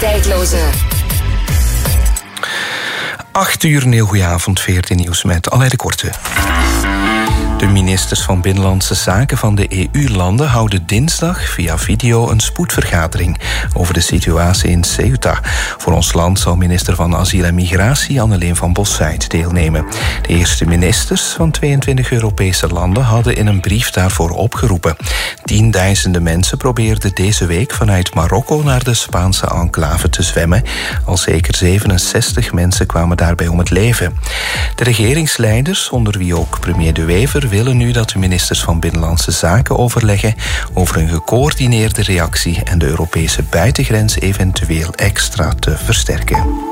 Tijdloze. 8 uur, een heel goede avond, 14 nieuws met Alain de Korte. De ministers van Binnenlandse Zaken van de EU-landen houden dinsdag via video een spoedvergadering over de situatie in Ceuta. Voor ons land zal minister van Asiel en Migratie Anneleen van Bossuyt deelnemen. De eerste ministers van 22 Europese landen hadden in een brief daarvoor opgeroepen. Tienduizenden mensen probeerden deze week vanuit Marokko naar de Spaanse enclave te zwemmen. Al zeker 67 mensen kwamen daarbij om het leven. De regeringsleiders, onder wie ook premier De Wever, willen nu dat de ministers van Binnenlandse Zaken overleggen over een gecoördineerde reactie en de Europese buitengrens eventueel extra te versterken.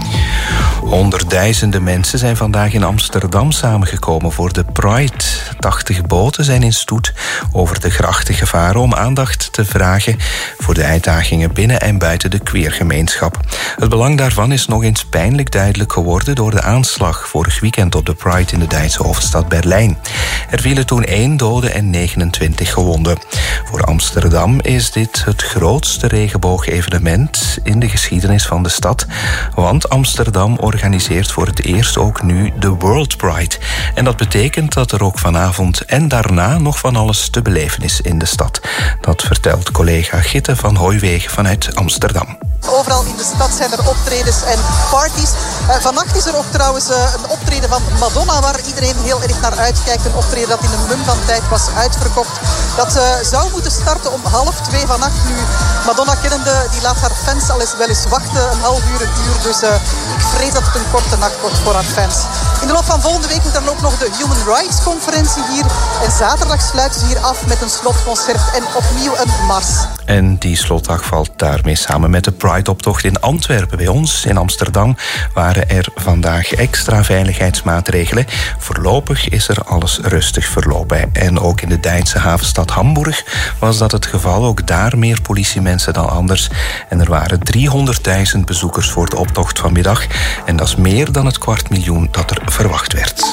Honderdduizenden mensen zijn vandaag in Amsterdam samengekomen voor de Pride. 80 boten zijn in stoet over de grachten gevaren om aandacht te vragen voor de uitdagingen binnen en buiten de queergemeenschap. Het belang daarvan is nog eens pijnlijk duidelijk geworden door de aanslag vorig weekend op de Pride in de Duitse hoofdstad Berlijn. Er vielen toen 1 dode en 29 gewonden. Voor Amsterdam is dit het grootste regenboogevenement in de geschiedenis van de stad, want Amsterdam organiseert voor het eerst ook nu de World Pride. En dat betekent dat er ook vanavond en daarna nog van alles te beleven is in de stad. Dat vertelt collega Gitte van Hooijwegen vanuit Amsterdam. Overal in de stad zijn er optredens en parties. Vannacht is er ook trouwens een optreden van Madonna waar iedereen heel erg naar uitkijkt. Een optreden dat in een mum van tijd was uitverkocht. Dat zou moeten starten om 1:30 vannacht. Nu, Madonna kennende, die laat haar fans al eens wel eens wachten. Een half uur, een uur. Dus ik vrees dat het een korte nacht wordt voor haar fans. In de loop van volgende week is er dan ook nog de Human Rights Conferentie hier. En zaterdag sluiten ze hier af met een slotconcert en opnieuw een mars. En die slotdag valt daarmee samen met de Pride-optocht in Antwerpen. Bij ons in Amsterdam waren er vandaag extra veiligheidsmaatregelen. Voorlopig is er alles rustig verlopen. En ook in de Duitse havenstad Hamburg was dat het geval. Ook daar meer politiemensen dan anders. En er waren 300.000 bezoekers voor de optocht vanmiddag. En dat is meer dan het 250.000 dat er verwacht werd.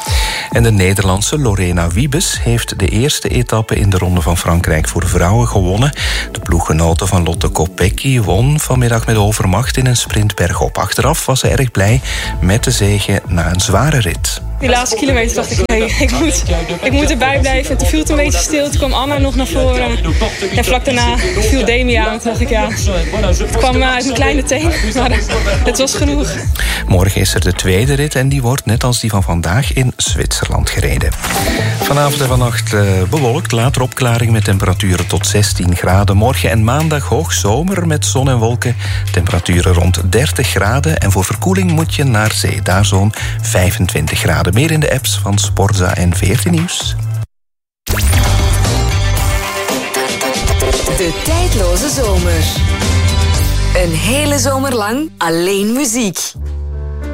En de Nederlandse Lorena Wiebes heeft de eerste etappe in de Ronde van Frankrijk voor vrouwen gewonnen. De ploeggenote van Lotte Kopecky won vanmiddag met overmacht in een sprint bergop. Achteraf was ze erg blij met de zege na een zware rit. Die laatste kilometer dacht ik, nee, ik moet erbij blijven. Toen viel het een beetje stil, toen kwam Anna nog naar voren. En vlak daarna viel Demi aan. Toen dacht ik, ja, het kwam uit mijn kleine teen, maar het was genoeg. Morgen is er de tweede rit en die wordt net als die van vandaag in Zwitserland gereden. Vanavond en vannacht bewolkt, later opklaring met temperaturen tot 16 graden. Morgen en maandag hoog zomer met zon en wolken. Temperaturen rond 30 graden. En voor verkoeling moet je naar zee, daar zo'n 25 graden. Meer in de apps van Sporza en 14 Nieuws. De tijdloze zomer. Een hele zomer lang alleen muziek.